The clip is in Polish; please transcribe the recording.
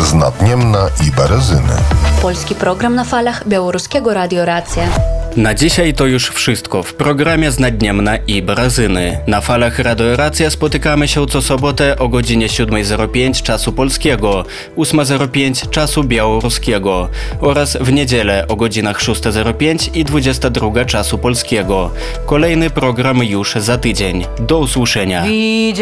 z Nadniemna i Berezyny. Polski program na falach Białoruskiego Radio Racja. Na dzisiaj to już wszystko w programie z Nadniemna i Berezyny. Na falach Radio Racja spotykamy się co sobotę o godzinie 7:05 czasu polskiego, 8:05 czasu białoruskiego oraz w niedzielę o godzinach 6:05 i 22 czasu polskiego. Kolejny program już za tydzień. Do usłyszenia.